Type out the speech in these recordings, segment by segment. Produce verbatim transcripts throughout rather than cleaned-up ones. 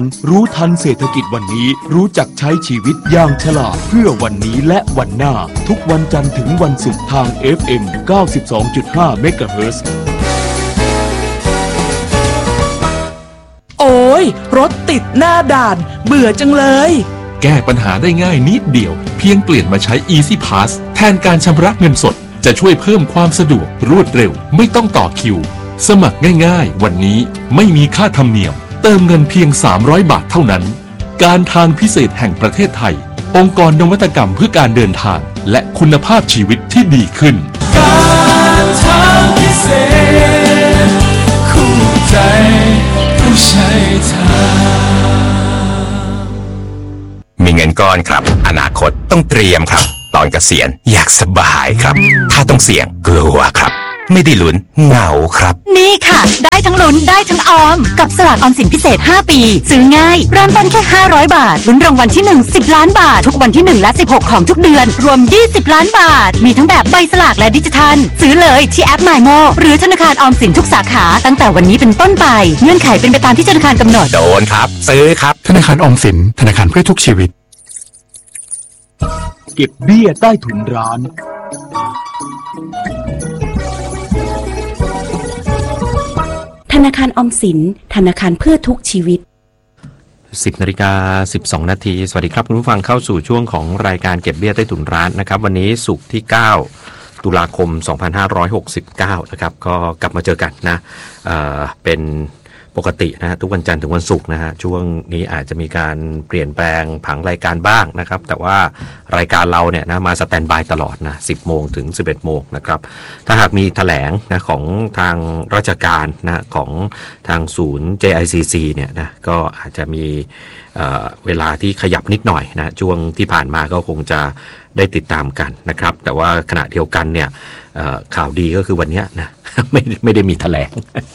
รู้ทันเศรษฐกิจวันนี้รู้จักใช้ชีวิตอย่างฉลาดเพื่อวันนี้และวันหน้าทุกวันจันทร์ถึงวันศุกร์ทาง เอฟ เอ็ม เก้าสิบสองจุดห้า เมกะเฮิรตซ์โอ้ยรถติดหน้าด่านเบื่อจังเลยแก้ปัญหาได้ง่ายนิดเดียวเพียงเปลี่ยนมาใช้ Easy Pass แทนการชำระเงินสดจะช่วยเพิ่มความสะดวกรวดเร็วไม่ต้องต่อคิวสมัครง่ายๆวันนี้ไม่มีค่าธรรมเนียมเติมเงินเพียงสามร้อยบาทเท่านั้นการทางพิเศษแห่งประเทศไทยองค์กรนวัตกรรมเพื่อการเดินทางและคุณภาพชีวิตที่ดีขึ้นการทางพิเศษคู่ใจผู้ใช้ทางมีเงินก้อนครับอนาคตต้องเตรียมครับตอนเกษียณอยากสบายครับถ้าต้องเสี่ยงกลัวครับไม่ได้ลุ้นเหงาครับนี่ค่ะได้ทั้งลุ้นได้ทั้งออมกับสลากออมสินพิเศษห้าปีซื้อง่ายเริ่มต้นแค่ห้าร้อยบาทลุ้นรางวัลที่หนึ่ง สิบล้านบาททุกวันที่หนึ่งและสิบหกของทุกเดือนรวมยี่สิบล้านบาทมีทั้งแบบใบสลากและดิจิทัลซื้อเลยที่แอป My Mo หรือธนาคารออมสินทุกสาขาตั้งแต่วันนี้เป็นต้นไปเงื่อนไขเป็นไปตามที่ธนาคารกำหนดโดนครับซื้อครับธนาคารออมสินธนาคารเพื่อทุกชีวิตเก็บเบี้ยใต้ถุนร้านธนาคารออมสินธนาคารเพื่อทุกชีวิตสิบนาฬิกาสิบสองนาทีสวัสดีครับคุณผู้ฟังเข้าสู่ช่วงของรายการเก็บเบี้ยใต้ถุนร้านนะครับวันนี้ศุกร์ที่เก้าตุลาคมสองพันห้าร้อยหกสิบเก้านะครับก็กลับมาเจอกันนะเอ่อเป็นปกตินะฮะทุกวันจันทร์ถึงวันศุกร์นะฮะช่วงนี้อาจจะมีการเปลี่ยนแปลงผังรายการบ้างนะครับแต่ว่ารายการเราเนี่ยนะมาสแตนบายตลอดนะสิบโมงถึงสิบเอ็ดโมงนะครับถ้าหากมีแถลงนะของทางราชการนะของทางศูนย์ เจ ไอ ซี ซี เนี่ยนะก็อาจจะมีเอ่อเวลาที่ขยับนิดหน่อยนะช่วงที่ผ่านมาก็คงจะได้ติดตามกันนะครับแต่ว่าขณะเดียวกันเนี่ยข่าวดีก็คือวันนี้นะไม่ไม่ได้มีแถลง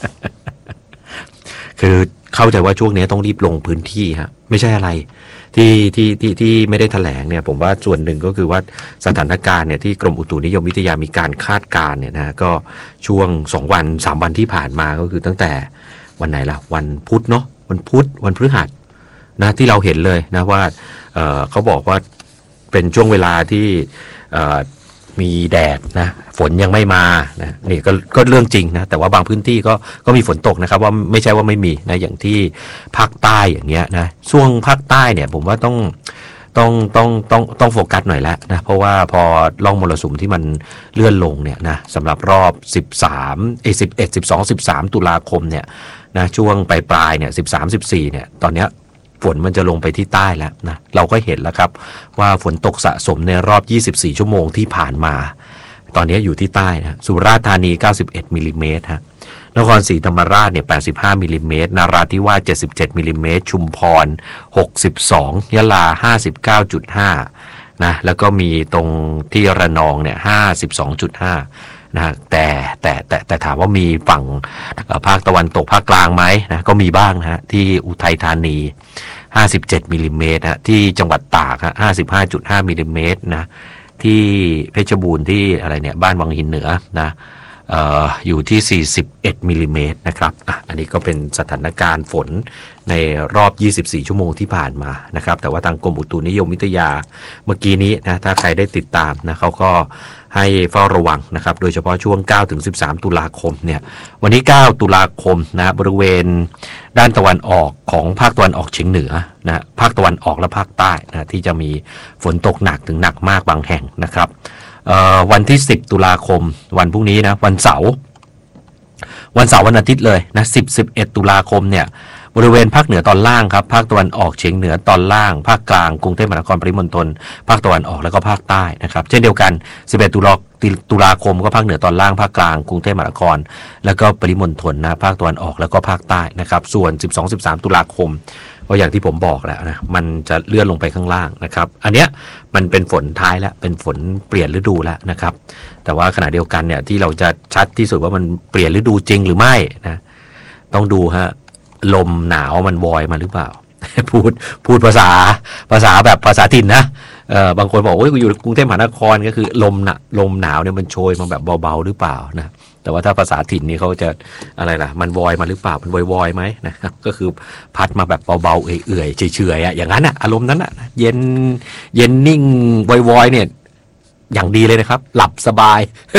คือเข้าใจว่าช่วงนี้ต้องรีบลงพื้นที่ฮะไม่ใช่อะไรที่ที่ที่ที่ไม่ได้แถลงเนี่ยผมว่าส่วนหนึ่งก็คือว่าสถานการณ์เนี่ยที่กรมอุตุนิยมวิทยามีการคาดการณ์เนี่ยนะก็ช่วงสองวันสามวันที่ผ่านมาก็คือตั้งแต่วันไหนล่ะวันพุธเนาะวันพุธวันพฤหัสนะที่เราเห็นเลยนะว่าเอ่อเขาบอกว่าเป็นช่วงเวลาที่เอ่อมีแดดนะฝนยังไม่มานะนี่ก็ก็เรื่องจริงนะแต่ว่าบางพื้นที่ก็ก็มีฝนตกนะครับว่าไม่ใช่ว่าไม่มีนะอย่างที่ภาคใต้อย่างเงี้ยนะช่วงภาคใต้เนี่ยผมว่าต้องต้องต้องต้องต้องโฟกัสหน่อยแล้วนะเพราะว่าพอร่องมรสุมที่มันเลื่อนลงเนี่ยนะสำหรับรอบสิบสามเอสิบเอ็ด สิบสอง สิบสามตุลาคมเนี่ยนะช่วงปลายปลายเนี่ยสิบสาม สิบสี่เนี่ยตอนเนี้ยฝนมันจะลงไปที่ใต้แล้วนะเราก็เห็นแล้วครับว่าฝนตกสะสมในรอบยี่สิบสี่ชั่วโมงที่ผ่านมาตอนนี้อยู่ที่ใต้นะสุราษฎร์ธานีเก้าสิบเอ็ดมิลลิเมตรฮะนครศรีธรรมราชเนี่ยแปดสิบห้ามิลลิเมตรนราธิวาสเจ็ดสิบเจ็ดมิลลิเมตรชุมพรหกสิบสองยะลา ห้าสิบเก้าจุดห้า นะแล้วก็มีตรงที่ระนองเนี่ยห้าสิบสองจุดห้านะแต่แต่แต่แต่ถามว่ามีฝั่งภาคตะวันตกภาคกลางไหมนะก็มีบ้างนะฮะที่อุทัยธานีห้าสิบเจ็ดมิลลิเมตรนะที่จังหวัดตากฮะ ห้าสิบห้าจุดห้า มิลลิเมตรนะที่เพชรบูรณ์ที่อะไรเนี่ยบ้านวังหินเหนือนะเอ่ออยู่ที่สี่สิบเอ็ดมิลลิเมตรนะครับอ่ะอันนี้ก็เป็นสถานการณ์ฝนในรอบยี่สิบสี่ชั่วโมงที่ผ่านมานะครับแต่ว่าทางกรมอุตุนิยมวิทยาเมื่อกี้นี้นะถ้าใครได้ติดตามนะเขาก็ให้เฝ้าระวังนะครับโดยเฉพาะช่วงเก้าถึงสิบสามตุลาคมเนี่ยวันนี้เก้าตุลาคมนะบริเวณด้านตะวันออกของภาคตะวันออกเฉียงเหนือนะภาคตะวันออกและภาคใต้นะที่จะมีฝนตกหนักถึงหนักมากบางแห่งนะครับวันที่สิบตุลาคมวันพรุ่งนี้นะวันเสาร์วันเสาร์วันอาทิตย์เลยนะสิบ สิบเอ็ดตุลาคมเนี่ยบริเวณภาคเหนือตอนล่างครับภาคตะวันออกเฉียงเหนือตอนล่างภาคกลางกรุงเทพมหานครปริมณฑลภาคตะวันออกแล้วก็ภาคใต้นะครับเช่นเดียวกันสิบเอ็ดตุลาคมก็ภาคเหนือตอนล่างภาคกลางกรุงเทพมหานครแล้วก็ปริมณฑลนะภาคตะวันออกแล้วก็ภาคใต้นะครับส่วนสิบสอง สิบสามตุลาคมก็อย่างที่ผมบอกแล้วนะมันจะเลื่อนลงไปข้างล่างนะครับอันเนี้ยมันเป็นฝนท้ายแล้วเป็นฝนเปลี่ยนฤดูแล้วนะครับแต่ว่าขณะเดียวกันเนี่ยที่เราจะชัดที่สุดว่ามันเปลี่ยนฤดูจริงหรือไม่นะต้องดูฮะลมหนาวมันวอยมาหรือเปล่า พูดพูดภาษาภาษาแบบภาษาถิ่นนะเออบางคนบอกโอ้ยอยู่กรุงเทพมหานครก็คือลมน่ะลมหนาวเนี่ยมันโชยมาแบบเบาๆหรือเปล่านะแต่ว่าถ้าภาษาถิ่นนี่เขาจะอะไรล่ะมันวอยมาหรือเปล่ามันวอยวอยไหมนะครับก็คือพัดมาแบบเบาๆเอื่อยๆเฉยๆอ่ะอย่างนั้นอ่ะอารมณ์นั้นอ่ะเย็นเย็นนิ่งวอยวอยเนี่ยอย่างดีเลยนะครับหลับสบาย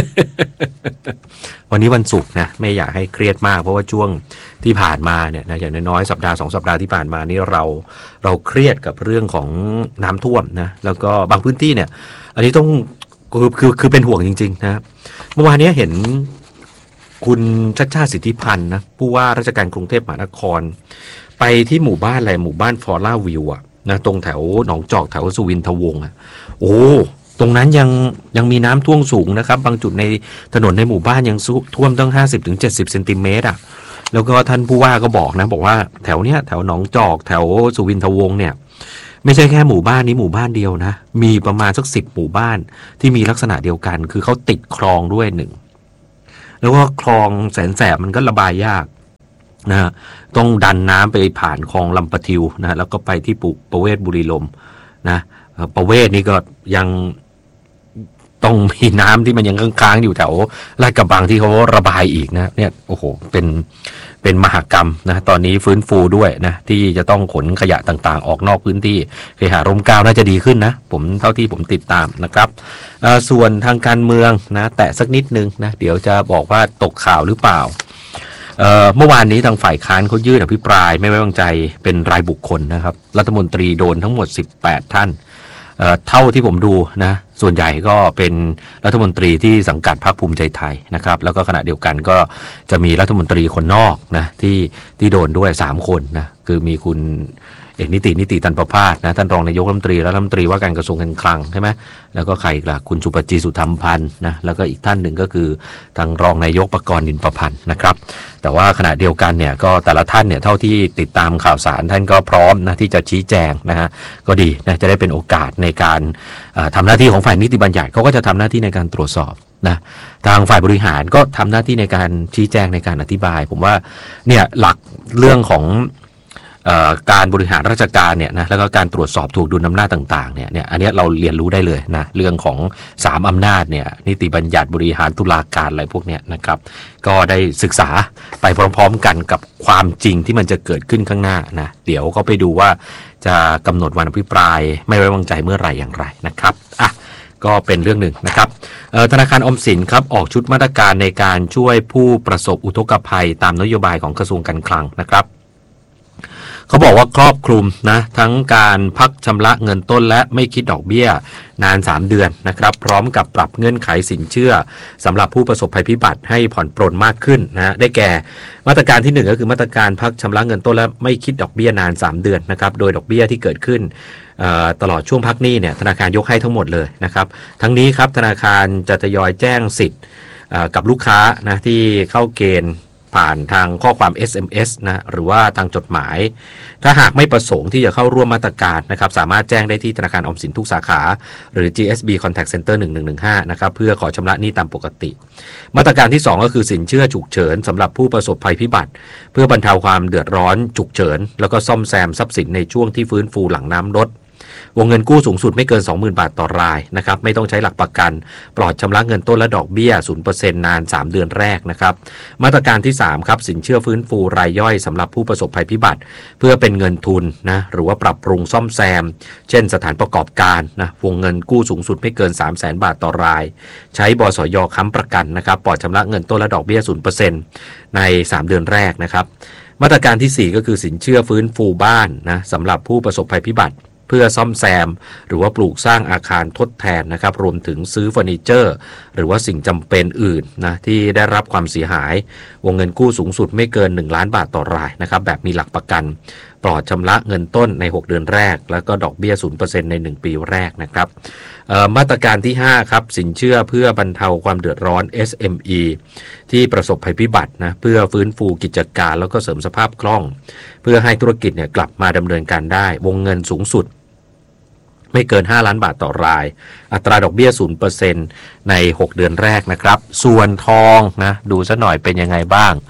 วันนี้วันศุกร์นะไม่อยากให้เครียดมากเพราะว่าช่วงที่ผ่านมาเนี่ยนะอย่างน้อยๆสัปดาห์สองสัปดาห์ที่ผ่านมานี่เราเราเครียดกับเรื่องของน้ำท่วมนะแล้วก็บางพื้นที่เนี่ยอันนี้ต้องคือคือคือเป็นห่วงจริงๆนะเมื่อวานนี้เห็นคุณชัชชาติสิทธิพันธ์นะผู้ว่าราชการกรุงเทพมหานครไปที่หมู่บ้านอะไรหมู่บ้านฟอร่าวิวอะนะตรงแถวหนองจอกแถวสุวินทวงศ์อะโอ้ตรงนั้นยังยังมีน้ำท่วมสูงนะครับบางจุดในถนนในหมู่บ้านยังท่วมตั้ง ห้าสิบถึงเจ็ดสิบ เซนติเมตรอ่ะแล้วก็ท่านผู้ว่าก็บอกนะบอกว่าแถวเนี้ยแถวหนองจอกแถวสุวินทวงศ์เนี่ยไม่ใช่แค่หมู่บ้านนี้หมู่บ้านเดียวนะมีประมาณสักสิบหมู่บ้านที่มีลักษณะเดียวกันคือเขาติดคลองด้วยหนึ่งแล้วก็คลองแสนแสบมันก็ระบายยากนะต้องดันน้ำไปผ่านคลองลำปะทิวนะแล้วก็ไปที่ปุประเวศบุรีลมย์นะประเวศนี่ก็ยังต้องมีน้ำที่มันยังค้างๆอยู่แถวลาดกระบังที่เขาระบายอีกนะเนี่ยโอ้โหเป็นเป็นมหกรรมนะตอนนี้ฟื้นฟูด้วยนะที่จะต้องขนขยะต่างๆออกนอกพื้นที่เคหะร่มเกล้าน่าจะดีขึ้นนะผมเท่าที่ผมติดตามนะครับส่วนทางการเมืองนะแตะสักนิดนึงนะเดี๋ยวจะบอกว่าตกข่าวหรือเปล่า เ, เมื่อวานนี้ทางฝ่ายค้านเขายื่นอภิปรายไม่ไว้วางใจเป็นรายบุคคลนะครับรัฐมนตรีโดนทั้งหมดสิบแปดท่านเ, เท่าที่ผมดูนะส่วนใหญ่ก็เป็นรัฐมนตรีที่สังกัดพรรคภูมิใจไทยนะครับแล้วก็ขณะเดียวกันก็จะมีรัฐมนตรีคนนอกนะที่ที่โดนด้วยสามคนนะคือมีคุณเอกนิตินิติตันประภาสนะท่านรองนายกรัฐมนตรีและรัฐมนตรีว่าการกระทรวงการคลังใช่ไหมแล้วก็ใครอีกล่ะคุณสุปจีสุธรรมพันธ์นะแล้วก็อีกท่านหนึ่งก็คือทางรองนายกประกรณ์นินประพันธ์นะครับแต่ว่าขณะเดียวกันเนี่ยก็แต่ละท่านเนี่ยเท่าที่ติดตามข่าวสารท่านก็พร้อมนะที่จะชี้แจงนะฮะก็ดีนะจะได้เป็นโอกาสในการทำหน้าที่ของฝ่ายนิติบัญญัติเขาก็จะทำหน้าที่ในการตรวจสอบนะทางฝ่ายบริหารก็ทำหน้าที่ในการชี้แจงในการอธิบายผมว่าเนี่ยหลักเรื่องของการบริหารราชการเนี่ยนะแล้วก็การตรวจสอบถูกดุลอำนาจต่างๆเนี่ยเนี่ยอันนี้เราเรียนรู้ได้เลยนะเรื่องของสามอำนาจเนี่ยนิติบัญญัติบริหารตุลาการอะไรพวกเนี้ยนะครับก็ได้ศึกษาไปพร้อมๆกันกับความจริงที่มันจะเกิดขึ้นข้างหน้านะเดี๋ยวก็ไปดูว่าจะกำหนดวันอภิปรายไม่ไว้วางใจเมื่อไหร่อย่างไรนะครับอ่ะก็เป็นเรื่องหนึ่งนะครับธนาคารออมสินครับออกชุดมาตรการในการช่วยผู้ประสบอุทกภัยตามนโยบายของกระทรวงการคลังนะครับเขาบอกว่าครอบคลุมนะทั้งการพักชำระเงินต้นและไม่คิดดอกเบี้ยนานสามเดือนนะครับพร้อมกับปรับเงื่อนไขสินเชื่อสำหรับผู้ประสบภัยพิบัติให้ผ่อนปรนมากขึ้นนะได้แก่มาตรการที่หนึ่งก็คือมาตรการพักชำระเงินต้นและไม่คิดดอกเบี้ยนานสามเดือนนะครับโดยดอกเบี้ยที่เกิดขึ้นตลอดช่วงพักหนี้เนี่ยธนาคารยกให้ทั้งหมดเลยนะครับทั้งนี้ครับธนาคารจะทยอยแจ้งสิทธิ์กับลูกค้านะที่เข้าเกณฑ์ผ่านทางข้อความ เอส เอ็ม เอส นะหรือว่าทางจดหมายถ้าหากไม่ประสงค์ที่จะเข้าร่วมมาตรการนะครับสามารถแจ้งได้ที่ธนาคารออมสินทุกสาขาหรือ จี เอส บี Contact Center หนึ่งหนึ่งหนึ่งห้านะครับเพื่อขอชำระหนี้ตามปกติมาตรการที่สองก็คือสินเชื่อฉุกเฉินสำหรับผู้ประสบภัยพิบัติเพื่อบรรเทาความเดือดร้อนฉุกเฉินแล้วก็ซ่อมแซมทรัพย์สินในช่วงที่ฟื้นฟูหลังน้ำลดวงเงินกู้สูงสุดไม่เกิน สองหมื่น บาทต่อรายนะครับไม่ต้องใช้หลักประกันปลอดชำระเงินต้นและดอกเบี้ย ศูนย์เปอร์เซ็นต์ นานสามเดือนแรกนะครับมาตรการที่สามครับสินเชื่อฟื้นฟูรายย่อยสำหรับผู้ประสบภัยพิบัติเพื่อเป็นเงินทุนนะหรือว่าปรับปรุงซ่อมแซมเช่นสถานประกอบการนะวงเงินกู้สูงสุดไม่เกิน สามแสน บาทต่อรายใช้บสย.ค้ำประกันนะครับปลอดชำระเงินต้นและดอกเบี้ย ศูนย์เปอร์เซ็นต์ ในสามเดือนแรกนะครับมาตรการที่สี่ก็คือสินเชื่อฟื้นฟูบ้านนะสำหรับผู้ประสบภัยพิบัติเพื่อซ่อมแซมหรือว่าปลูกสร้างอาคารทดแทนนะครับรวมถึงซื้อเฟอร์นิเจอร์หรือว่าสิ่งจำเป็นอื่นนะที่ได้รับความเสียหายวงเงินกู้สูงสุดไม่เกินหนึ่งล้านบาทต่อรายนะครับแบบมีหลักประกันปลอดชำระเงินต้นในหกเดือนแรกแล้วก็ดอกเบี้ย ศูนย์เปอร์เซ็นต์ ในหนึ่งปีแรกนะครับมาตรการที่ห้าครับสินเชื่อเพื่อบรรเทาความเดือดร้อน เอส เอ็ม อี ที่ประสบภัยพิบัตินะเพื่อฟื้นฟูกิจการแล้วก็เสริมสภาพคล่องเพื่อให้ธุรกิจเนี่ยกลับมาดำเนินการได้วงเงินสูงสุดไม่เกินห้าล้านบาทต่อรายอัตราดอกเบี้ย ศูนย์เปอร์เซ็นต์ ในหกเดือนแรกนะครับส่วนทองนะดูซะหน่อยเป็นยังไงบ้าง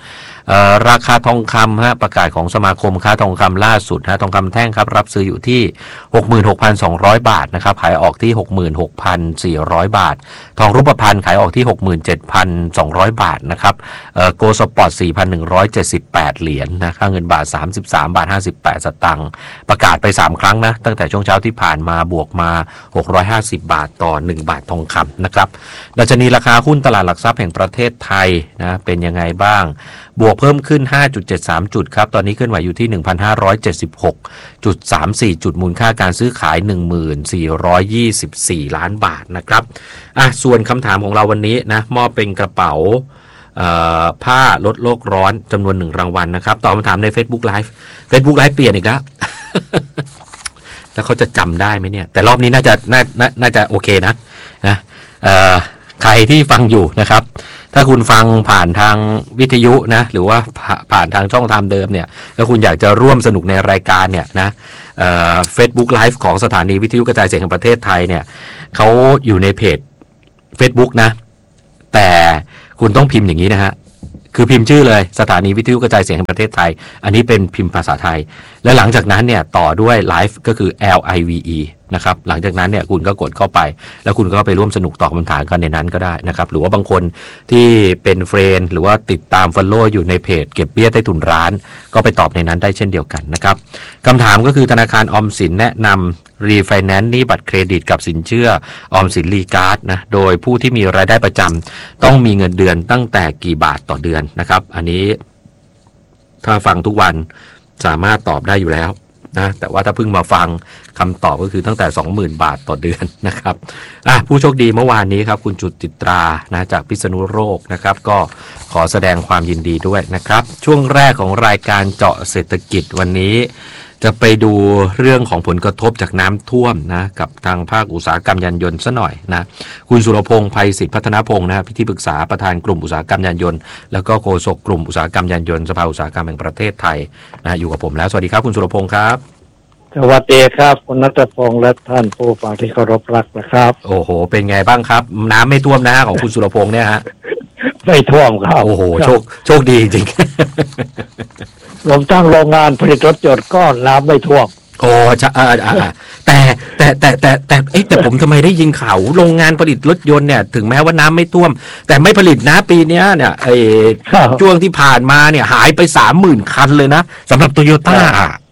ราคาทองคำฮะประกาศของสมาคมค้าทองคำล่าสุดฮะทองคำแท่งครับรับซื้ออยู่ที่ หกหมื่นหกพันสองร้อย บาทนะครับขายออกที่ หกหมื่นหกพันสี่ร้อย บาททองรูปพรรณขายออกที่ หกหมื่นเจ็ดพันสองร้อย บาทนะครับโกลด์สปอร์ต สี่พันหนึ่งร้อยเจ็ดสิบแปด เหรียญนะค่าเงินบาทสามสิบสามบาทห้าสิบแปดสตางค์ประกาศไปสามครั้งนะตั้งแต่ช่วงเช้าที่ผ่านมาบวกมาหกร้อยห้าสิบบาทต่อหนึ่งบาททองคำนะครับดัชนีราคาหุ้นตลาดหลักทรัพย์แห่งประเทศไทยนะเป็นยังไงบ้างบวกเพิ่มขึ้น ห้าจุดเจ็ดสาม จุดครับตอนนี้เคลื่อนไหวอยู่ที่ หนึ่งพันห้าร้อยเจ็ดสิบหกจุดสามสี่ จุดมูลค่าการซื้อขาย หนึ่งหมื่นสี่ร้อยยี่สิบสี่ ล้านบาทนะครับอ่ะส่วนคำถามของเราวันนี้นะมอบเป็นกระเป๋าผ้าลดโลกร้อนจำนวนหนึ่งรางวัลนะครับตอบคำถามใน Facebook Live Facebook Live เปลี่ยนอีกแล้ว แล้วเขาจะจำได้ไหมเนี่ยแต่รอบนี้น่าจะน่าน่าจะโอเคนะนะใครที่ฟังอยู่นะครับถ้าคุณฟังผ่านทางวิทยุนะหรือว่าผ่านทางช่องทางเดิมเนี่ยแล้วคุณอยากจะร่วมสนุกในรายการเนี่ยนะเอ่อ Facebook Live ของสถานีวิทยุกระจายเสียงแห่งประเทศไทยเนี่ยเขาอยู่ในเพจ Facebook นะแต่คุณต้องพิมพ์อย่างนี้นะฮะคือพิมพ์ชื่อเลยสถานีวิทยุกระจายเสียงแห่งประเทศไทยอันนี้เป็นพิมพ์ภาษาไทยและหลังจากนั้นเนี่ยต่อด้วย Live ก็คือ L I V E นะครับหลังจากนั้นเนี่ยคุณก็กดเข้าไปแล้วคุณก็ไปร่วมสนุกตอบคำถามกันในนั้นก็ได้นะครับหรือว่าบางคนที่เป็นเฟรนด์หรือว่าติดตาม follow อยู่ในเพจเก็บเบี้ยใต้ถุนร้านก็ไปตอบในนั้นได้เช่นเดียวกันนะครับคำถามก็คือธนาคารออมสินแนะนำรีไฟแนนซ์หนี้บัตรเครดิตกับสินเชื่อออมสินรีการ์ดนะโดยผู้ที่มีรายได้ประจำต้องมีเงินเดือนตั้งแต่กี่บาทต่อเดือนนะครับอันนี้ถ้าฟังทุกวันสามารถตอบได้อยู่แล้วนะแต่ว่าถ้าเพิ่งมาฟังคำตอบก็คือตั้งแต่ สองหมื่น บาทต่อเดือนนะครับอ่ะผู้โชคดีเมื่อวานนี้ครับคุณจุติตรานะจากพิษณุโลกนะครับก็ขอแสดงความยินดีด้วยนะครับช่วงแรกของรายการเจาะเศรษฐกิจวันนี้จะไปดูเรื่องของผลกระทบจากน้ำท่วมนะกับทางภาคอุตสาหกรรมยานยนต์ซะหน่อยนะคุณสุรพงษ์ไพศิษฐ์พัฒนพงศ์นะพิธีปรึกษาประธานกลุ่มอุตสาหกรรมยานยนต์แล้วก็โฆษกกลุ่มอุตสาหกรรมยานยนต์สภาอุตสาหกรรมแห่งประเทศไทยนะอยู่กับผมแล้วสวัสดีครับคุณสุรพงษ์ครับสวัสดีครับคุณณัฐพงษ์และท่านผู้ฟังที่เคารพรักนะครับโอ้โหเป็นไงบ้างครับน้ำไม่ท่วมนะของคุณสุรพงษ์เนี่ยฮะไม่ท่วมครับโอ้โหโชคโชคดีจริงรวมทั้งโรงงานผลิตรถยนต์ก็น้ำไม่ท่วมโอ้ใช่แต่แต่แต่แต่แต่เอ๊ะแต่ผมทำไมได้ยินข่าวโรงงานผลิตรถยนต์เนี่ยถึงแม้ว่าน้ำไม่ท่วมแต่ไม่ผลิตนะปีนี้เนี่ยไอ้ช่วงที่ผ่านมาเนี่ยหายไปสามหมื่นคันเลยนะสำหรับโตโยต้า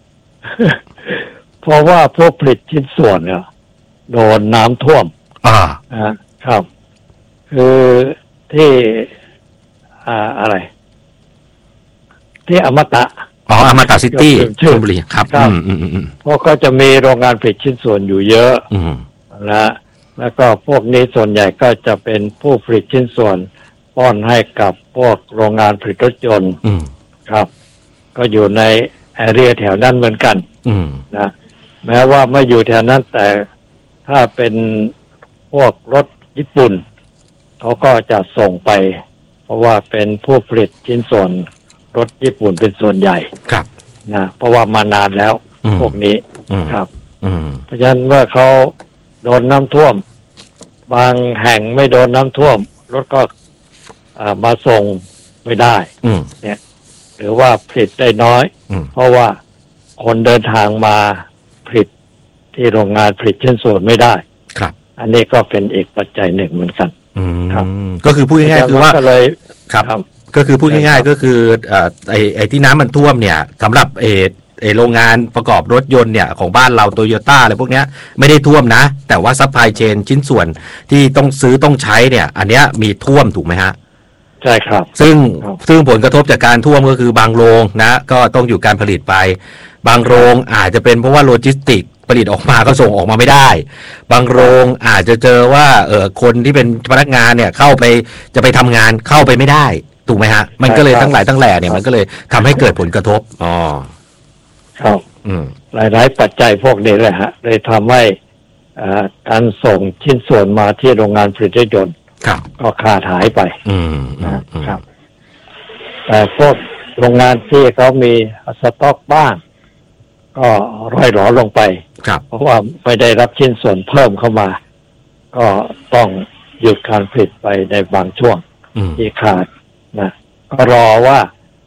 เพราะว่าพวกผลิตชิ้นส่วนเนี่ยโดนน้ำท่วมอ่าครับคือที่อ่าอะไรที่อมตะอ๋ออมตะซิตี้ชลบุรีครับอืมอืมอืมเพราะก็จะมีโรงงานผลิตชิ้นส่วนอยู่เยอะอืมนะแล้วก็พวกนี้ส่วนใหญ่ก็จะเป็นผู้ผลิตชิ้นส่วนป้อนให้กับพวกโรงงานผลิตรถยนต์ครับก็อยู่ในแอเรียแถวนั้นเหมือนกันนะแม้ว่าไม่อยู่แถวนั้นแต่ถ้าเป็นพวกรถญี่ปุ่นเขาก็จะส่งไปเพราะว่าเป็นผู้ผลิตชิ้นส่วนรถญี่ปุ่นเป็นส่วนใหญ่ครับนะเพราะว่ามานานแล้วพวกนี้ครับเพราะฉะนั้นเมื่อเขาโดนน้ำท่วมบางแห่งไม่โดนน้ำท่วมรถก็มาส่งไม่ได้เนี่ยหรือว่าผลิตได้น้อยเพราะว่าคนเดินทางมาผลิตที่โรงงานผลิตชิ้นส่วนไม่ได้ครับอันนี้ก็เป็นอีกปัจจัยหนึ่งเหมือนกันครับก็คือพูดง่ายๆคือว่าก็เลยครับก็คือพูดง่ายๆก็คือไอ้ไอ้ที่น้ำมันท่วมเนี่ยสำหรับเอไอโรงงานประกอบรถยนต์เนี่ยของบ้านเราโตโยต้าอะไรพวกเนี้ยไม่ได้ท่วมนะแต่ว่าซัพพลายเชนชิ้นส่วนที่ต้องซื้อต้องใช้เนี่ยอันเนี้ยมีท่วมถูกไหมฮะใช่ครับซึ่งซึ่งผลกระทบจากการท่วมก็คือบางโรงนะก็ต้องหยุดการผลิตไปบางโรงอาจจะเป็นเพราะว่าโลจิสติกผลิตออกมาก็ส่งออกมาไม่ได้บางโรงอาจจะเจอว่าเออคนที่เป็นพนักงานเนี่ยเข้าไปจะไปทำงานเข้าไปไม่ได้ถูกไหมฮะมันก็เลยทั้งหลายทั้งแหล่เนี่ยมันก็เลยทำให้เกิดผลกระทบอ๋อครับหลายๆปัจจัยพวกนี้เลยฮะเลยทำให้การส่งชิ้นส่วนมาที่โรงงานผลิตรถยนต์ก็ขาดหายไปนะครับแต่พวกโรงงานที่เขามีสต็อกบ้างก็ร่อยหรอลงไปเพราะว่าไม่ได้รับชิ้นส่วนเพิ่มเข้ามาก็ต้องหยุดการผลิตไปในบางช่วงที่ขาดนะก็รอว่า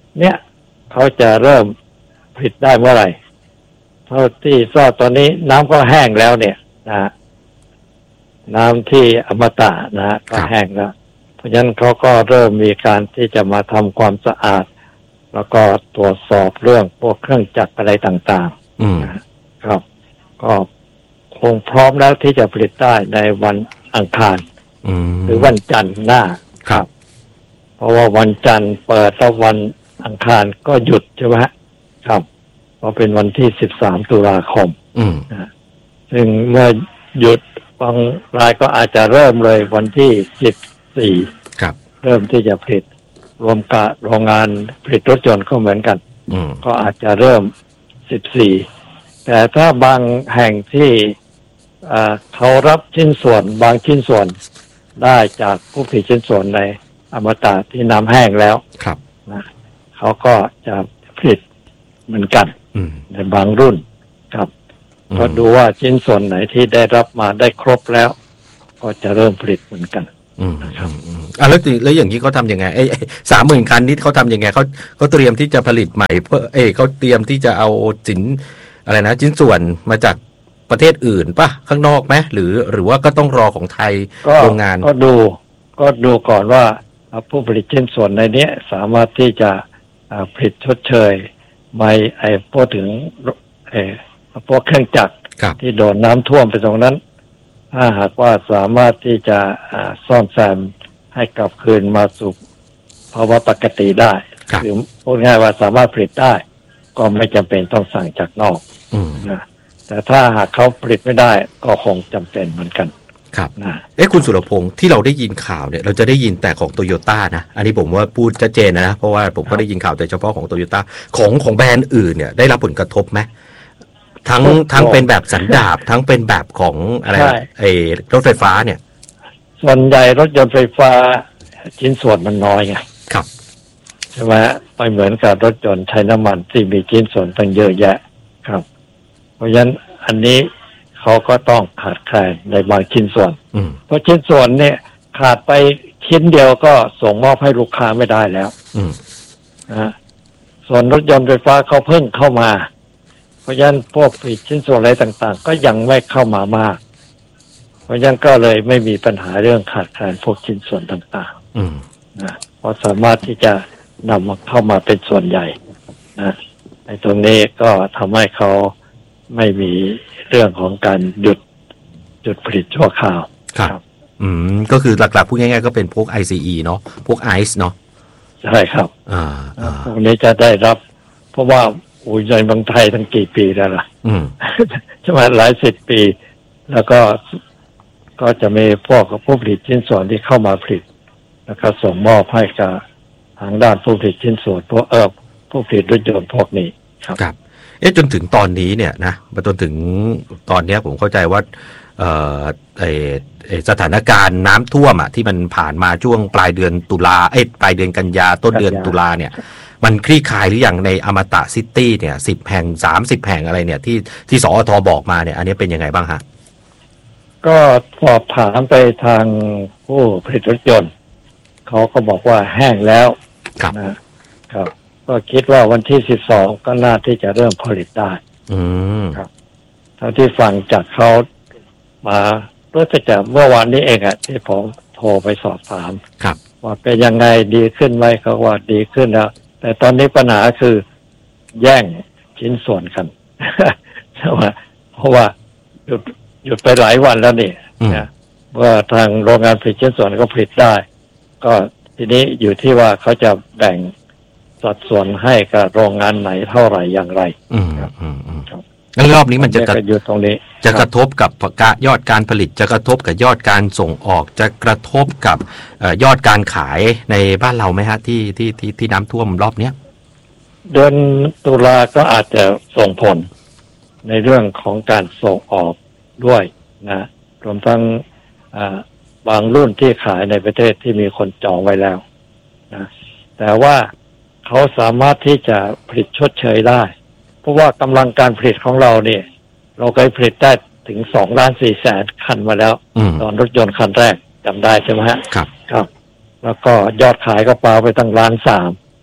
เนี่ยเขาจะเริ่มผลิตได้เมื่อไหร่เท่าที่ทราบตอนนี้น้ำก็แห้งแล้วเนี่ยนะน้ำที่อมตะนะก็แห้งแล้วเพราะฉะนั้นเขาก็เริ่มมีการที่จะมาทำความสะอาดแล้วก็ตรวจสอบเรื่องพวกเครื่องจักรอะไรต่างๆนะครับก็คงพร้อมแล้วที่จะผลิตได้ในวันอังคารหรือวันจันทร์หน้าครับเพราะว่าวันจันทร์เปิดแล้ววันอังคารก็หยุดใช่ไหมครับเพราะเป็นวันที่สิบสามตุลาคมนะซึ่งเมื่อหยุดบางรายก็อาจจะเริ่มเลยวันที่สิบสี่เริ่มที่จะผลิตรวมกับโรงงานผลิตรถยนต์ก็เหมือนกันก็อาจจะเริ่มสิบสี่แต่ถ้าบางแห่งที่เขารับชิ้นส่วนบางชิ้นส่วนได้จากผู้ผลิตชิ้นส่วนในอมตะที่น้ำแห้งแล้วนะเขาก็จะผลิตเหมือนกันในบางรุ่นครับก็ดูว่าชิ้นส่วนไหนที่ได้รับมาได้ครบแล้วก็จะเริ่มผลิตเหมือนกันนะครับอ่ะแล้วแล้วอย่างนี้เขาทำยังไงไอ้สามหมื่นคันนี้เขาทำยังไงเขาเขาเตรียมที่จะผลิตใหม่เพื่อเอ้เขาเตรียมที่จะเอาสินอะไรนะชิ้นส่วนมาจากประเทศอื่นป่ะข้างนอกไหมหรือหรือว่าก็ต้องรอของไทยโรงงานก็ดูก็ดูก่อนว่าผู้ผลิตชิ้นส่วนในนี้สามารถที่จะผลิตชดเชยไม่ไอ้พวกถึงไอ้พวกเครื่องจักรที่โดนน้ำท่วมไปตรงนั้นถ้าหากว่าสามารถที่จะซ่อมแซมให้กลับคืนมาสู่ภาวะปกติได้หรือพูดง่ายว่าสามารถผลิตได้ก็ไม่จำเป็นต้องสั่งจากนอกนะแต่ถ้าหากเขาผลิตไม่ได้ก็คงจำเป็นเหมือนกันครับนะเอ๊ะคุณสุรพงศ์ที่เราได้ยินข่าวเนี่ยเราจะได้ยินแต่ของโตโยต้านะอันนี้ผมว่าพูดชัดเจนนะเพราะว่าผมก็ได้ยินข่าวแต่เฉพาะของโตโยต้าของของแบรนด์อื่นเนี่ยได้รับผลกระทบไหมทั้งทั้งเป็นแบบสันดาปทั้งเป็นแบบของอะไรไอ้รถไฟฟ้าเนี่ยส่วนใหญ่รถยนต์ไฟฟ้าชิ้นส่วนมันน้อยไงครับใช่ไหมไปเหมือนกับรถยนต์ใช้น้ำมันที่มีชิ้นส่วนตั้งเยอะแยะครับเพราะฉะนั้นอันนี้เขาก็ต้องขาดแคลนในบางชิ้นส่วนเพราะชิ้นส่วนเนี่ยขาดไปชิ้นเดียวก็ส่งมอบให้ลูกค้าไม่ได้แล้วนะส่วนรถยนต์ไฟฟ้าเขาเพิ่งเข้ามาเพราะฉะนั้นพวกผลิตชิ้นส่วนอะไรต่างๆก็ยังไม่เข้ามามากเพราะฉะนั้นก็เลยไม่มีปัญหาเรื่องขาดแคลนพวกชิ้นส่วนต่างๆนะเพราะสามารถที่จะนำมาเข้ามาเป็นส่วนใหญ่นะในตรงนี้ก็ทำให้เขาไม่มีเรื่องของการหยุดหยุดผลิตชั่วคราวครับอืมก็คือหลักๆพูดง่ายๆก็เป็นพวก ไอ ซี อี เนาะพวกไอซ์เนาะใช่ครับอ่าพวกนี้จะได้รับเพราะว่าโอ้ยในเมืองไทยตั้งกี่ปีแล้วล่ะใช่ไหมหลายสิบปีแล้วก็ก็จะมีพวกผู้ผลิตชิ้นส่วนที่เข้ามาผลิตแล้วก็ส่งมอบให้กับทางด้านผู้ผลิตชิ้นส่วนพวกเออผู้ผลิตรถยนต์พวกนี้ครับครับเอ๊ะจนถึงตอนนี้เนี่ยนะมาจนถึงตอนนี้ผมเข้าใจว่าเอ่อไอ้สถานการณ์น้ำท่วมอ่ะที่มันผ่านมาช่วงปลายเดือนตุลาเอ้ยปลายเดือนกันยาต้นเดือนตุลาเนี่ยมันคลี่คลายหรือยังในอมตะซิตี้เนี่ยสิบแห่งสามสิบแห่งอะไรเนี่ยที่ที่สอทบอกมาเนี่ยอันนี้เป็นยังไงบ้างฮะก็สอบถามไปทางผู้ผลิตรถยนต์เขาก็บอกว่าแห้งแล้วนะครับก็คิดว่าวันที่สิบสองก็น่าที่จะเริ่มผลิตได้ครับเท่าที่ฟังจากเขามารู้สึกจะเมื่อวานนี้เองอะที่ผมโทรไปสอบถามว่าเป็นยังไงดีขึ้นไหมเขาว่าดีขึ้นแล้วแต่ตอนนี้ปัญหาคือแย่งชิ้นส่วนกันใช่ไหมเพราะว่าหยุดหยุดไปหลายวันแล้วนี่นะว่าทางโรงงานผลิตชิ้นส่วนก็ผลิตได้ก็ทีนี้อยู่ที่ว่าเขาจะแบ่งสัดส่วนให้กับโรงงานไหนเท่าไหร่อย่างไรครับแล้วรอบนี้มันจะกระอยู่ตรงนี้จะกระทบกับยอดการผลิตจะกระทบกับยอดการส่งออกจะกระทบกับยอดการขายในบ้านเราไหมฮะที่ที่ที่ที่น้ำท่วมรอบเนี้ยเดือนตุลาก็อาจจะส่งผลในเรื่องของการส่งออกด้วยนะรวมทั้งบางรุ่นที่ขายในประเทศที่มีคนจองไว้แล้วนะแต่ว่าเขาสามารถที่จะผลิตชดเชยได้เพราะว่ากำลังการผลิตของเราเนี่ยเราเคยผลิตได้ถึงสองล้านสี่แสนคันมาแล้วตอนรถยนต์คันแรกจำได้ใช่ไหมฮะครับครับแล้วก็ยอดขายก็ปาไปตั้งล้านสาม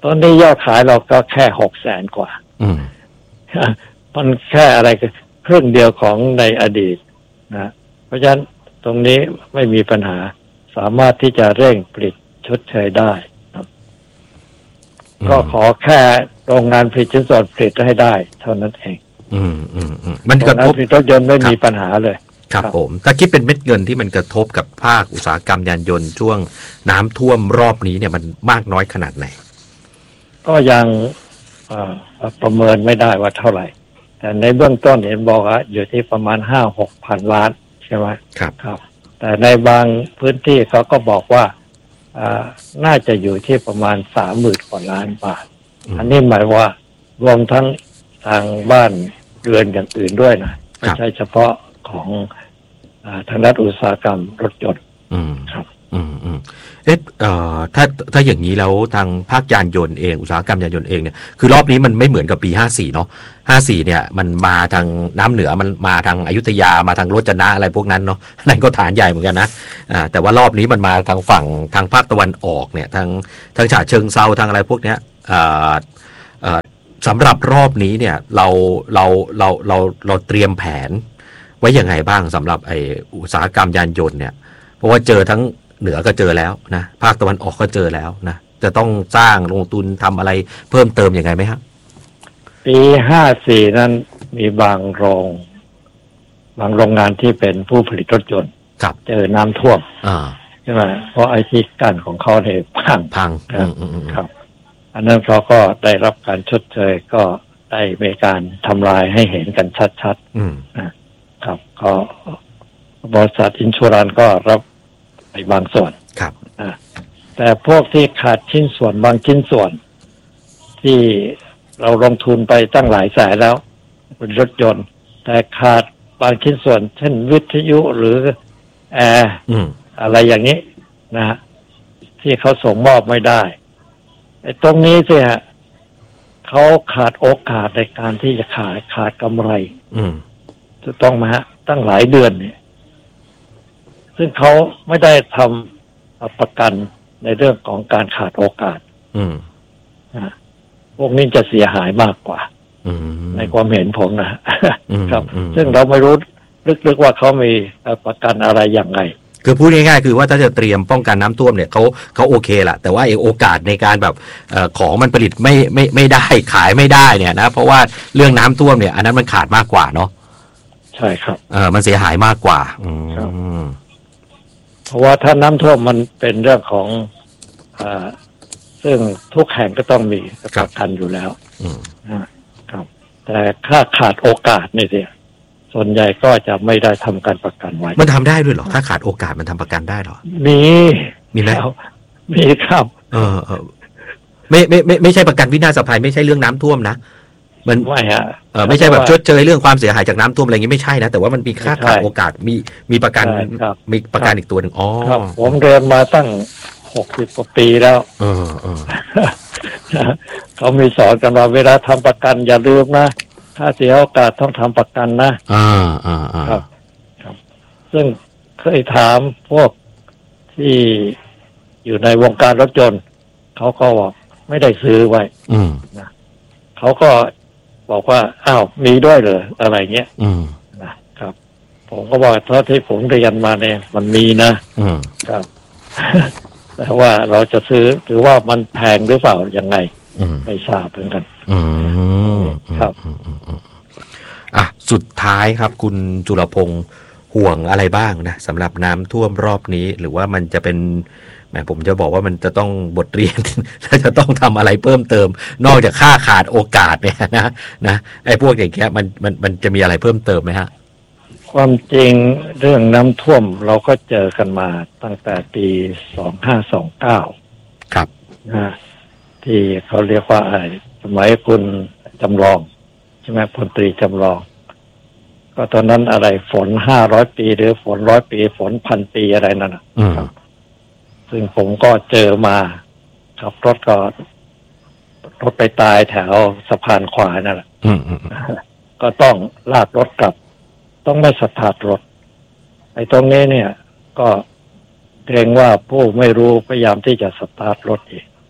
ตอนนี้ยอดขายเราก็แค่หกแสนกว่าอืมมันแค่อะไรก็ครึ่งเดียวของในอดีตนะเพราะฉะนั้นตรงนี้ไม่มีปัญหาสามารถที่จะเร่งผลิตชดเชยได้ครับก็ขอแค่โรงงานผลิตชิ้นส่วนผลิตให้ได้เท่านั้นเองอืมอืมอืมมันกระทบผลิตรถยนต์ไม่มีปัญหาเลยครับผมถ้าคิดเป็นเม็ดเงินที่มันกระทบกับภาคอุตสาหกรรมยานยนต์ช่วงน้ำท่วมรอบนี้เนี่ยมันมากน้อยขนาดไหนก็ยังประเมินไม่ได้ว่าเท่าไหร่แต่ในเบื้องต้นเห็นบอกว่าอยู่ที่ประมาณห้าหกพันล้านใช่ไหมครับครับแต่ในบางพื้นที่เขาก็บอกว่าน่าจะอยู่ที่ประมาณสามหมื่นกว่าล้านบาทอันนี้หมายว่ารวมทั้งทางบ้านเรือนอย่างอื่นด้วยนะไม่ใช่เฉพาะของทางด้านอุตสาหกรรมรถยนต์ครับอืมอืมเอ๊ะเอ่อถ้าถ้าอย่างนี้แล้วทางภาคยานยนต์เองอุตสาหกรรมยานยนต์เองเนี่ยคือรอบนี้มันไม่เหมือนกับปีห้าสี่เนาะห้าสี่เนี่ยมันมาทางน้ำเหนือมันมาทางอยุธยามาทางโรจนะอะไรพวกนั้นเนาะนั่นก็ฐานใหญ่เหมือนกันนะอ่าแต่ว่ารอบนี้มันมาทางฝั่งทางภาคตะวันออกเนี่ยทางทางฉะเชิงเทราทางอะไรพวกเนี้ยอ่าเอ่อสำหรับรอบนี้เนี่ยเราเราเราเราเราเตรียมแผนไว้ยังไงบ้างสำหรับไออุตสาหกรรมยานยนต์เนี่ยเพราะว่าเจอทั้งเหนือก็เจอแล้วนะภาคตะวันออกก็เจอแล้วนะจะต้องสร้างลงทุนทำอะไรเพิ่มเติมยังไงไหมครับปีห้าสี่นั้นมีบางโรงบางโรงงานที่เป็นผู้ผลิตรถยนต์เจอน้ำท่วมใช่ไหมเพราะไอ้ที่กั้นของเขาเนี่ยพังพังครับอันนั้นเขาก็ได้รับการชดเชยก็ได้มีการทำลายให้เห็นกันชัดๆนะครับก็บริษัทอินชัวรันก็รับไปบางส่วนครับแต่พวกที่ขาดชิ้นส่วนบางชิ้นส่วนที่เราลงทุนไปตั้งหลายแสนแล้วเป็นรถยนต์แต่ขาดบางชิ้นส่วนเช่นวิทยุหรือแอร์อะไรอย่างนี้นะฮะที่เขาส่งมอบไม่ได้ไอ้ตรงนี้สิฮะเขาขาดโอกาสในการที่จะขายขาดกำไรจะต้องมาฮะตั้งหลายเดือนเนี่ยซึ่งเขาไม่ได้ทำประกันในเรื่องของการขาดโอกาสนะพวกนี้จะเสียหายมากกว่าในความเห็นผมนะครับซึ่งเราไม่รู้ลึกๆว่าเขามีประกันอะไรอย่างไรคือพูดง่ายๆคือว่าถ้าจะเตรียมป้องกันน้ำท่วมเนี่ยเขาเขาโอเคแหละแต่ว่าโอกาสในการแบบเอ่อของมันผลิตไม่ไม่ไม่ได้ขายไม่ได้เนี่ยนะเพราะว่าเรื่องน้ำท่วมเนี่ยอันนั้นมันขาดมากกว่าเนาะใช่ครับเออมันเสียหายมากกว่าอืมเพราะว่าถ้าน้ำท่วมมันเป็นเรื่องของอ่าซึ่งทุกแห่งก็ต้องมีประกันอยู่แล้วนะครับแต่ค่าขาดโอกาสนี่สิส่วนใหญ่ก็จะไม่ได้ทำการประกันไว้มันทำได้ด้วยเหรอถ้าขาดโอกาสมันทำประกันได้เหรอมีมีไหมมีครับเออเออไม่ไม่ไม่ไม่ใช่ประกันวินาศภัยไม่ใช่เรื่องน้ำท่วมนะมันไม่ฮะเออไม่ใช่แบบชดเชยเรื่องความเสียหายจากน้ำท่วมอะไรอย่างนี้ไม่ใช่นะแต่ว่ามันมีค่าขาดโอกาสมีมีประกันมีประกันอีกตัวหนึ่งอ๋อผมเรียนมาตั้งหกสิบกว่าปีแล้วเออเออเขามีสอนกันว่าเวลาทำประกันอย่าลืมนะถ้าเสียโอกาสต้องทำประกันนะอ่าอ่าอ่าครับครับซึ่งเคยถามพวกที่อยู่ในวงการรถยนต์เขาก็บอกไม่ได้ซื้อไว้นะเขาก็บอกว่าอ้าวมีด้วยเหรออะไรเงี้ยนะครับผมก็บอกเท่าที่ผมเรียนมาเนี่ยมันมีนะครับแต่ว่าเราจะซื้อหรือว่ามันแพงหรือเปล่ายังไงไม่ทราบเหมือนกันครับอ่ะสุดท้ายครับคุณจุลพงษ์ห่วงอะไรบ้างนะสำหรับน้ำท่วมรอบนี้หรือว่ามันจะเป็นแหมผมจะบอกว่ามันจะต้องบทเรียนและจะต้องทำอะไรเพิ่มเติมนอกจากค่าขาดโอกาสเนี่ยนะนะไอ้พวกอย่างเงี้ยมันมันมันจะมีอะไรเพิ่มเติมไหมฮะความจริงเรื่องน้ำท่วมเราก็เจอกันมาตั้งแต่ปีสองห้าสองเก้าครับนะที่เขาเรียกว่าไอ้สมัยคุณจำลองใช่ไหมพลตรีจำลองก็ตอนนั้นอะไรฝนห้าร้อยปีหรือฝนร้อยปีฝนพันปีอะไรนั่นนะครับซึ่งผมก็เจอมาขับรถก็รถไปตายแถวสะพานควายนั่นแหละก็ต้องลากรถกลับต้องไม่สตาร์ทรถไอ้ตรงนี้เนี่ยก็เกรงว่าผู้ไม่รู้พยายามที่จะสตาร์ทรถอีก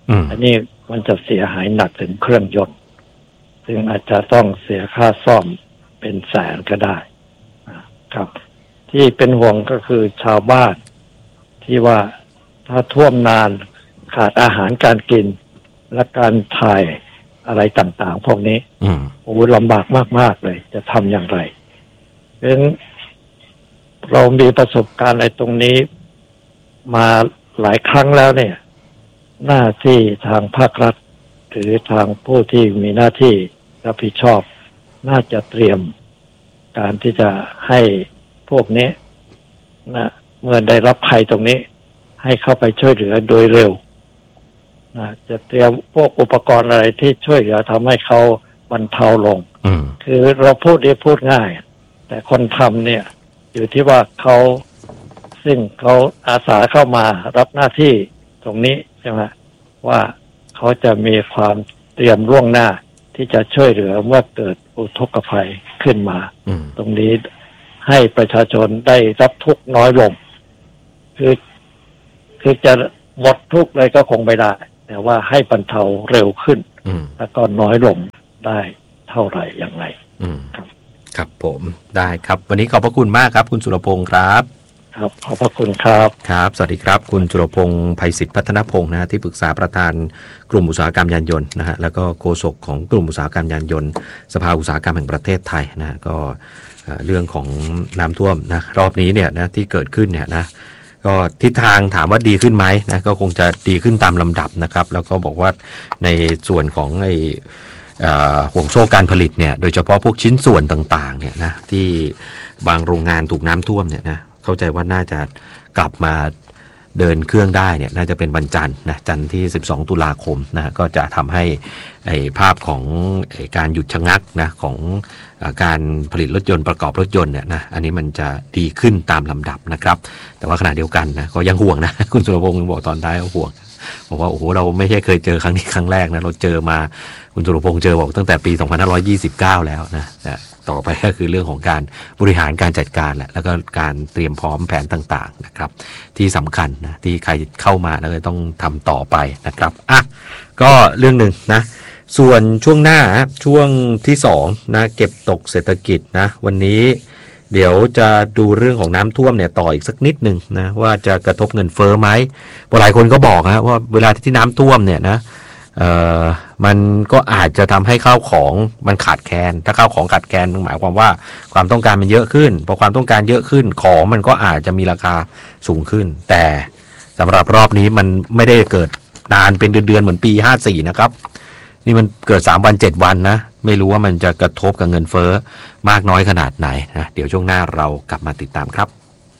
อันนี้มันจะเสียหายหนักถึงเครื่องยนต์ซึ่งอาจจะต้องเสียค่าซ่อมเป็นแสนก็ได้ครับที่เป็นห่วงก็คือชาวบ้านที่ว่าถ้าท่วมนานขาดอาหารการกินและการถ่ายอะไรต่างๆพวกนี้โอ้ลำบากมากๆเลยจะทำอย่างไรเพราะฉะนั้นเรามีประสบการณ์ในตรงนี้มาหลายครั้งแล้วเนี่ยหน้าที่ทางภาครัฐหรือทางผู้ที่มีหน้าที่รับผิดชอบน่าจะเตรียมการที่จะให้พวกนี้นะเมื่อได้รับภัยตรงนี้ให้เข้าไปช่วยเหลือโดยเร็วนะจะเตรียมพวกอุปกรณ์อะไรที่ช่วยเหลือทำให้เขาบรรเทาลงคือเราพูดได้พูดง่ายแต่คนทำเนี่ยอยู่ที่ว่าเขาซึ่งเขาอาสาเข้ามารับหน้าที่ตรงนี้ใช่ไหมว่าเขาจะมีความเตรียมล่วงหน้าที่จะช่วยเหลือเมื่อเกิดอุทกภัยขึ้นมาตรงนี้ให้ประชาชนได้รับทุกข์น้อยลงคือคือจะหมดทุกข์เลยก็คงไม่ได้แต่ว่าให้บรรเทาเร็วขึ้นแล้วก็น้อยลงได้เท่าไหร่อย่างไรครับครับผมได้ครับวันนี้ขอบพระคุณมากครับคุณสุรพงศ์ครับครับขอบพระคุณครับครับสวัสดีครับคุณสุรพงศ์ไพศิษฐ์พัฒนพงศ์นะฮะที่ปรึกษาประธานกลุ่มอุตสาหกรรมยานยนต์นะฮะแล้วก็โฆษกของกลุ่มอุตสาหกรรมยานยนต์สภาอุตสาหกรรมแห่งประเทศไทยนะฮะก็เรื่องของน้ำท่วมนะรอบนี้เนี่ยนะที่เกิดขึ้นเนี่ยนะก็ทิศทางถามว่าดีขึ้นไหมนะก็คงจะดีขึ้นตามลำดับนะครับแล้วก็บอกว่าในส่วนของไอ้ห่วงโซ่การผลิตเนี่ยโดยเฉพาะพวกชิ้นส่วนต่างๆเนี่ยนะที่บางโรงงานถูกน้ำท่วมเนี่ยนะเข้าใจว่าน่าจะกลับมาเดินเครื่องได้เนี่ยน่าจะเป็นวันจันทร์นะจันทร์ที่สิบสองตุลาคมนะก็จะทำให้ไอ้ภาพของไอ้การหยุดชะงักนะของการผลิตรถยนต์ประกอบรถยนต์เนี่ยนะอันนี้มันจะดีขึ้นตามลำดับนะครับแต่ว่าขณะเดียวกันนะก็ยังห่วงนะคุณสุรพงศ์บอกตอนท้ายว่าห่วงบอกว่าโอ้โหเราไม่ใช่เคยเจอครั้งนี้ครั้งแรกนะเราเจอมาคุณสุรพงศ์เจอบอกตั้งแต่ปีสองพันห้าร้อยยี่สิบเก้าแล้วนะต่อไปก็คือเรื่องของการบริหารการจัดการแหละแล้วก็การเตรียมพร้อมแผนต่างๆนะครับที่สำคัญนะที่ใครเข้ามาแล้วก็ต้องทำต่อไปนะครับอ่ะก็เรื่องหนึ่งนะส่วนช่วงหน้าช่วงที่สองนะเก็บตกเศรษฐกิจนะวันนี้เดี๋ยวจะดูเรื่องของน้ำท่วมเนี่ยต่ออีกสักนิดหนึ่งนะว่าจะกระทบเงินเฟ้อไหมหลายคนก็บอกนะว่าเวลาที่น้ำท่วมเนี่ยนะเอ่อมันก็อาจจะทำให้ข้าวของมันขาดแคลนถ้าข้าวของขาดแคลนหมายความว่าความต้องการมันเยอะขึ้นพอความต้องการเยอะขึ้นของมันก็อาจจะมีราคาสูงขึ้นแต่สำหรับรอบนี้มันไม่ได้เกิดนานเป็นเดือนๆเหมือนปีห้าสี่นะครับนี่มันเกิดสามวันเจ็ดวันนะไม่รู้ว่ามันจะกระทบกับเงินเฟ้อมากน้อยขนาดไหนนะเดี๋ยวช่วงหน้าเรากลับมาติดตามครับ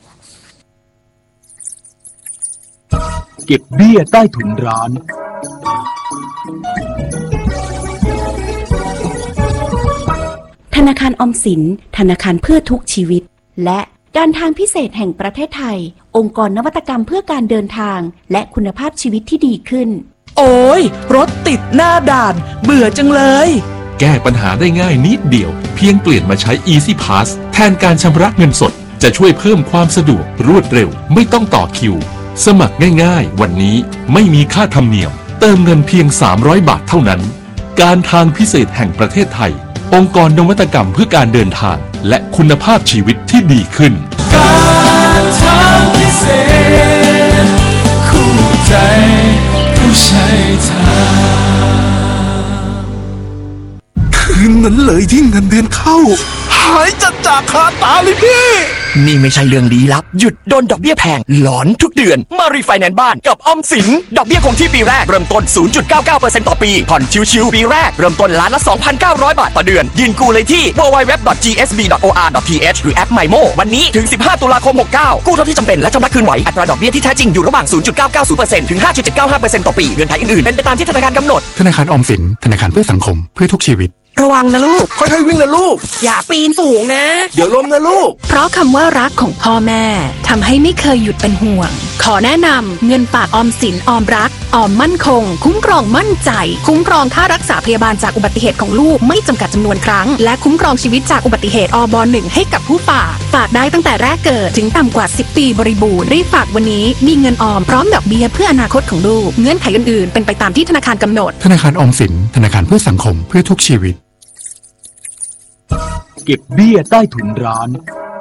เก็บเบี้ยใต้ถุนร้านธนาคารออมสินธนาคารเพื่อทุกชีวิตและการทางพิเศษแห่งประเทศไทยองค์กรนวัตกรรมเพื่อการเดินทางและคุณภาพชีวิตที่ดีขึ้นโอ้ยรถติดหน้าด่านเบื่อจังเลยแก้ปัญหาได้ง่ายนิดเดียวเพียงเปลี่ยนมาใช้ Easy Pass แทนการชำระเงินสดจะช่วยเพิ่มความสะดวกรวดเร็วไม่ต้องต่อคิวสมัครง่ายๆวันนี้ไม่มีค่าธรรมเนียมเติมเงินเพียงสามร้อยบาทเท่านั้นการทางพิเศษแห่งประเทศไทยองค์กรนวัตกรรมเพื่อการเดินทางและคุณภาพชีวิตที่ดีขึ้นการทางพิเศษคู่ใจผู้ใช้ทางคืนนั้นเลยที่เงินเดือนเข้าหายจัดจากคาตาเลยพี่นี่ไม่ใช่เรื่องลี้ลับหยุดโดนดอกเบี้ยแพงหลอนทุกเดือนมารีไฟแนนซ์บ้านกับออมสินดอกเบี้ยคงที่ปีแรกเริ่มต้น ศูนย์จุดเก้าเก้าเปอร์เซ็นต์ ต่อปีผ่อนชิวๆปีแรกเริ่มต้นล้านละ สองพันเก้าร้อย บาทต่อเดือนยื่นกู้เลยที่ ดับเบิลยู ดับเบิลยู ดับเบิลยู ดอท จี เอส บี ดอท โอ อาร์ ดอท ที เอช หรือแอป ไมโม วันนี้ถึงสิบห้าตุลาคมหกเก้ากู้เท่าที่จำเป็นและชำระคืนไหวอัตราดอกเบี้ยที่แท้จริงอยู่ระหว่าง ศูนย์จุดเก้าเก้าศูนย์เปอร์เซ็นต์ ถึง ห้าจุดเจ็ดเก้าห้าเปอร์เซ็นต์ ต่อปีเงื่อนไขอื่นๆเป็นไปตามที่ธนาคารกำหนดธนาคารออมสินธนาคารเพื่อสังคมเพื่อทุกชีวิตระวังนะลูกค่อยๆวิ่งนะลูกอย่าปีนสูงนะเดี๋ยวล้มนะลูกเพราะคำว่ารักของพ่อแม่ทำให้ไม่เคยหยุดเป็นห่วงขอแนะนำเงินฝากออมสินออมรักออมมั่นคงคุ้มครองมั่นใจคุ้มครองค่ารักษาพยาบาลจากอุบัติเหตุของลูกไม่จำกัดจำนวนครั้งและคุ้มครองชีวิตจากอุบัติเหตุอบหนึ่งให้กับผู้ฝากฝากได้ตั้งแต่แรกเกิดถึงต่ำกว่าสิบปีบริบูรณ์รีบฝากวันนี้มีเงินออมพร้อมดอกเบี้ยเพื่ออนาคตของลูกเงื่อนไขอื่นๆเป็นไปตามที่ธนาคารกำหนดธนาคารออมสินธนาคารเพื่อสังคมเพื่อทุกชีวิตเก็บเบี้ยใต้ถุนร้าน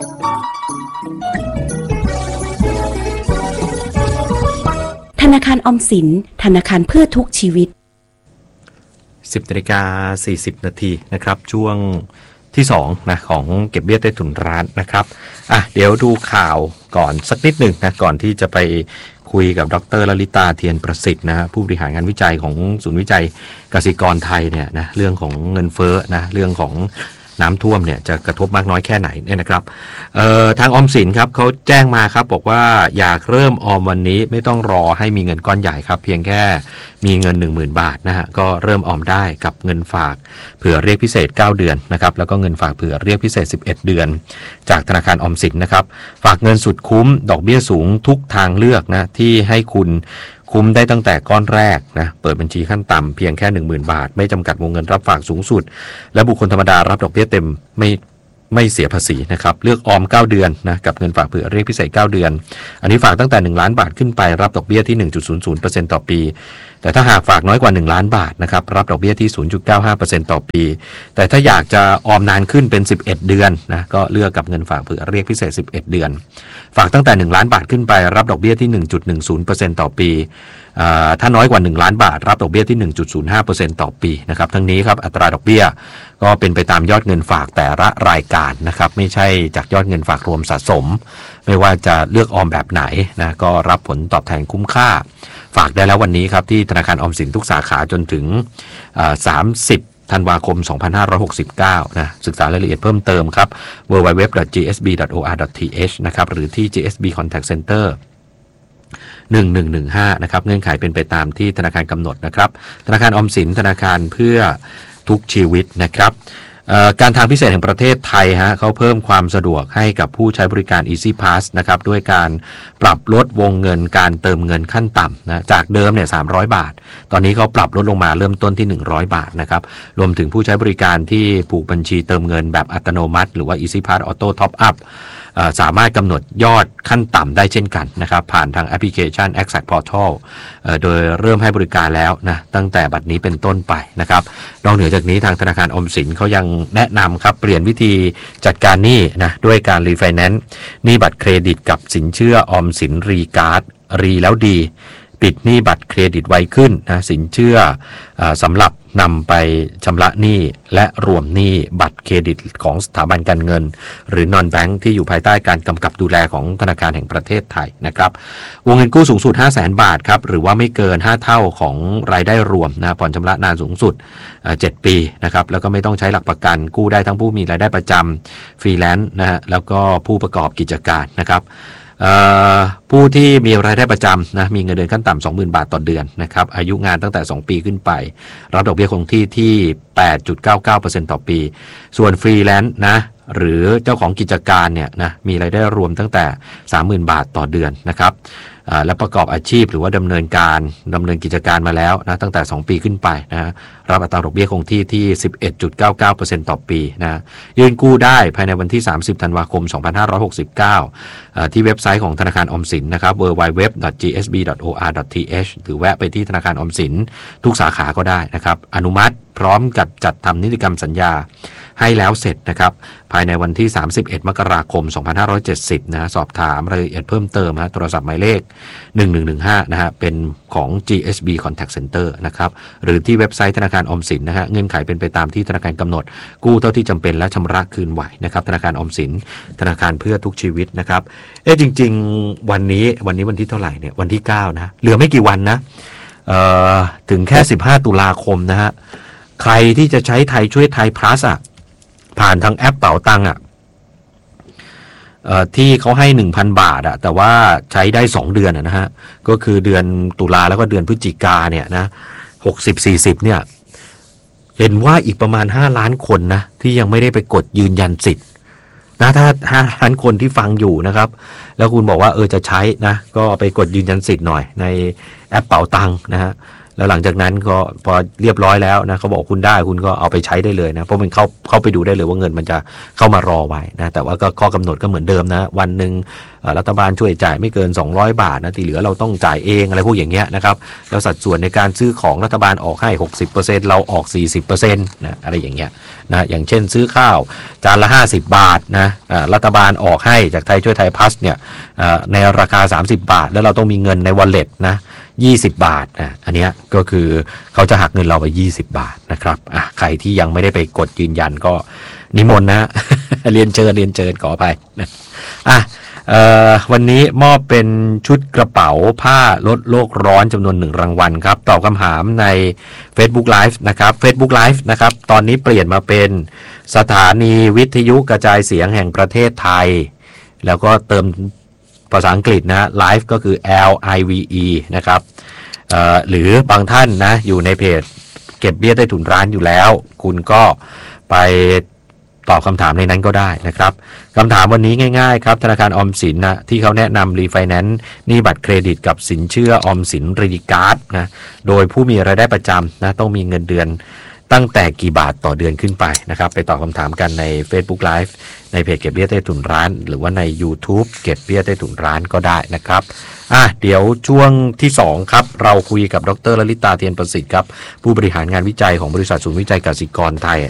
ธนาคารออมสินธนาคารเพื่อทุกชีวิตสิบนาฬิกาสี่สิบนาทีนะครับช่วงที่สองนะของเก็บเบี้ยใต้ถุนร้านนะครับอ่ะเดี๋ยวดูข่าวก่อนสักนิดหนึ่งนะก่อนที่จะไปคุยกับดร.ลลิตาเทียนประสิทธิ์นะผู้บริหารงานวิจัยของศูนย์วิจัยกสิกรไทยเนี่ยนะเรื่องของเงินเฟ้อนะเรื่องของน้ำท่วมเนี่ยจะกระทบมากน้อยแค่ไหนเนี่ยนะครับเอ่อทางออมสินครับเขาแจ้งมาครับบอกว่าอยากเริ่มออมวันนี้ไม่ต้องรอให้มีเงินก้อนใหญ่ครับเพียงแค่มีเงิน หนึ่งหมื่น บาทนะฮะก็เริ่มออมได้กับเงินฝากเผื่อเรียกพิเศษเก้าเดือนนะครับแล้วก็เงินฝากเผื่อเรียกพิเศษสิบเอ็ดเดือนจากธนาคารออมสินนะครับฝากเงินสุดคุ้มดอกเบี้ยสูงทุกทางเลือกนะที่ให้คุณคุ้มได้ตั้งแต่ก้อนแรกนะเปิดบัญชีขั้นต่ำเพียงแค่ หนึ่งหมื่น บาทไม่จำกัดวงเงินรับฝากสูงสุดและบุคคลธรรมดารับดอกเบี้ยเต็มไม่ไม่เสียภาษีนะครับเลือกออมเก้าเดือนนะกับเงินฝากเผื่อเรียกพิเศษเก้าเดือนอันนี้ฝากตั้งแต่หนึ่งล้านบาทขึ้นไปรับดอกเบี้ยที่ หนึ่งจุดศูนย์ศูนย์เปอร์เซ็นต์ ต่อปีแต่ถ้าหากฝากน้อยกว่าหนึ่งล้านบาทนะครับรับดอกเบี้ยที่ ศูนย์จุดเก้าห้าเปอร์เซ็นต์ ต่อปีแต่ถ้าอยากจะออมนานขึ้นเป็นสิบเอ็ดเดือนนะก็เลือกกับเงินฝากเผื่อเรียกพิเศษสิบเอ็ดเดือนฝากตั้งแต่หนึ่งล้านบาทขึ้นไปรับดอกเบี้ยที่ หนึ่งจุดหนึ่งศูนย์เปอร์เซ็นต์ ต่อปีถ้าน้อยกว่าหนึ่งล้านบาทรับดอกเบี้ยที่ หนึ่งจุดศูนย์ห้าเปอร์เซ็นต์ ต่อปีนะครับทั้งนี้ครับอัตราดอกเบี้ยก็เป็นไปตามยอดเงินฝากแต่ละรายการนะครับไม่ใช่จากยอดเงินฝากรวมสะสมไม่ว่าจะเลือกออมแบบไหนนะก็รับผลตอบแทนคุ้มค่าฝากได้แล้ววันนี้ครับที่ธนาคารออมสินทุกสาขาจนถึงสามสิบธันวาคมสองพันห้าร้อยหกสิบเก้านะศึกษารายละเอียดเพิ่มเติมครับ ดับเบิลยู ดับเบิลยู ดับเบิลยู ดอท จี เอส บี ดอท โอ อาร์ ดอท ที เอช นะครับหรือที่ จี เอส บี Contact Centerหนึ่งหนึ่งหนึ่งห้านะครับเงื่อนไขเป็นไปตามที่ธนาคารกำหนดนะครับธนาคารออมสินธนาคารเพื่อทุกชีวิตนะครับการทางพิเศษแห่งประเทศไทยฮะเขาเพิ่มความสะดวกให้กับผู้ใช้บริการ Easy Pass นะครับด้วยการปรับลดวงเงินการเติมเงินขั้นต่ำนะจากเดิมเนี่ยสามร้อยบาทตอนนี้เขาปรับลดลงมาเริ่มต้นที่หนึ่งร้อยบาทนะครับรวมถึงผู้ใช้บริการที่ผูกบัญชีเติมเงินแบบอัตโนมัติหรือว่า Easy Pass Auto Top Upสามารถกำหนดยอดขั้นต่ำได้เช่นกันนะครับผ่านทางแอปพลิเคชัน Exact Portal โดยเริ่มให้บริการแล้วนะตั้งแต่บัดนี้เป็นต้นไปนะครับนอกเหนือจากนี้ทางธนาคารออมสินเขายังแนะนำครับเปลี่ยนวิธีจัดการหนี้นะด้วยการรีไฟแนนซ์หนี้บัตรเครดิตกับสินเชื่อออมสินรีการ์ดรีแล้วดีปิดหนี้บัตรเครดิตไวขึ้นนะสินเชื่อสำหรับนำไปชำระหนี้และรวมหนี้บัตรเครดิตของสถาบันการเงินหรือนอนแบงค์ที่อยู่ภายใต้การกำกับดูแลของธนาคารแห่งประเทศไทยนะครับวงเงินกู้สูงสุด ห้าแสน บาทครับหรือว่าไม่เกินห้าเท่าของรายได้รวมนะผ่อนชำระนานสูงสุดเจ็ดปีนะครับแล้วก็ไม่ต้องใช้หลักประกันกู้ได้ทั้งผู้มีรายได้ประจำฟรีแลนซ์นะฮะแล้วก็ผู้ประกอบกิจการนะครับผู้ที่มีรายได้ประจำนะมีเงินเดือนขั้นต่ำ สองหมื่น บาทต่อเดือนนะครับอายุงานตั้งแต่สองปีขึ้นไปรับดอกเบี้ยคงที่ที่ แปดจุดเก้าเก้าเปอร์เซ็นต์ ต่อปีส่วนฟรีแลนซ์นะหรือเจ้าของกิจการเนี่ยนะมีรายได้รวมตั้งแต่ สามหมื่น บาทต่อเดือนนะครับและประกอบอาชีพหรือว่าดำเนินการดำเนินกิจการมาแล้วนะตั้งแต่สองปีขึ้นไปนะรับอัตราดอกเบี้ยคงที่ที่ สิบเอ็ดจุดเก้าเก้าเปอร์เซ็นต์ ต่อปีนะยื่นกู้ได้ภายในวันที่สามสิบธันวาคมสองพันห้าร้อยหกสิบเก้าที่เว็บไซต์ของธนาคารออมสินนะครับ ดับเบิลยู ดับเบิลยู ดับเบิลยู ดอท จี เอส บี ดอท โอ อาร์ ดอท ที เอช หรือแวะไปที่ธนาคารออมสินทุกสาขาก็ได้นะครับอนุมัติพร้อมกับจัดทำนิติกรรมสัญญาให้แล้วเสร็จนะครับภายในวันที่สามสิบเอ็ดมกราคมสองพันห้าร้อยเจ็ดสิบนะสอบถามรายละเอียดเพิ่มเติมนะโทรศัพท์หมายเลขหนึ่งหนึ่งหนึ่งห้านะฮะเป็นของ จี เอส บี Contact Center นะครับหรือที่เว็บไซต์ธนาคารออมสินนะฮะเงื่อนไขเป็นไปตามที่ธนาคารกำหนดกู้เท่าที่จำเป็นและชำระคืนไหวนะครับธนาคารออมสินธนาคารเพื่อทุกชีวิตนะครับเอ๊ะจริงๆวันนี้วันนี้วันที่เท่าไหร่เนี่ยวันที่เก้านะเหลือไม่กี่วันนะเอ่อถึงแค่สิบห้าตุลาคมนะฮะใครที่จะใช้ไทยช่วยไทย plus อ่ะผ่านทางแอปเป๋าตังอ่ะเอ่อที่เขาให้ หนึ่งพัน บาทอ่ะแต่ว่าใช้ได้สองเดือนนะฮะก็คือเดือนตุลาแล้วก็เดือนพฤศจิกาเนี่ยนะหกสิบ สี่สิบเนี่ยเห็นว่าอีกประมาณห้าล้านคนนะที่ยังไม่ได้ไปกดยืนยันสิทธิ์นะถ้าห้าล้านคนที่ฟังอยู่นะครับแล้วคุณบอกว่าเออจะใช้นะก็ไปกดยืนยันสิทธิ์หน่อยในแอปเป๋าตังค์นะฮะแล้วหลังจากนั้นก็พอเรียบร้อยแล้วนะเขาบอกคุณได้คุณก็เอาไปใช้ได้เลยนะเพราะมันเข้าเข้าไปดูได้เลยว่าเงินมันจะเข้ามารอไว้นะแต่ว่าก็ข้อกำหนดก็เหมือนเดิมนะวันหนึ่งรัฐบาลช่วยจ่ายไม่เกินสองร้อยบาทนะที่เหลือเราต้องจ่ายเองอะไรพวกอย่างเงี้ยนะครับแล้วสัดส่วนในการซื้อของรัฐบาลออกให้ หกสิบเปอร์เซ็นต์ เราออก สี่สิบเปอร์เซ็นต์ นะอะไรอย่างเงี้ยนะอย่างเช่นซื้อข้าวจานละห้าสิบบาทนะรัฐบาลออกให้จากไทยช่วยไทยพลัสเนี่ยในราคาสามสิบบาทแล้วเราต้องมีเงินใน wallet นะยี่สิบบาทอ่ะอันเนี้ยก็คือเขาจะหักเงินเราไปยี่สิบบาทนะครับอ่ะใครที่ยังไม่ได้ไปกดยืนยันก็นิมนต์นะ เรียนเชิญเรียนเชิญขอไปนะอ่ะเอ่อวันนี้มอบเป็นชุดกระเป๋าผ้าลดโลกร้อนจำนวนหนึ่งรางวัลครับตอบคำถามใน Facebook Live นะครับ Facebook Live นะครับตอนนี้เปลี่ยนมาเป็นสถานีวิทยุกระจายเสียงแห่งประเทศไทยแล้วก็เติมภาษาอังกฤษนะ Live ก็คือ L I V E นะครับหรือบางท่านนะอยู่ในเพจเก็บเบี้ยใต้ถุนร้านอยู่แล้วคุณก็ไปตอบคำถามในนั้นก็ได้นะครับคำถามวันนี้ง่ายๆครับธนาคารออมสินนะที่เขาแนะนำรีไฟแนนซ์หนี้บัตรเครดิตกับสินเชื่อออมสินรีดิการ์ดนะโดยผู้มีรายได้ประจำนะต้องมีเงินเดือนตั้งแต่กี่บาทต่อเดือนขึ้นไปนะครับไปตอบคำถามกันใน Facebook Live ในเพจเก็บเบี้ยใต้ถุนร้านหรือว่าใน YouTube เก็บเบี้ยใต้ถุนร้านก็ได้นะครับอ่ะเดี๋ยวช่วงที่สองครับเราคุยกับดร.ลลิตาเทียนประสิทธิ์ครับผู้บริหารงานวิจัยของบริษัทศูนย์วิจัยกสิกรไทย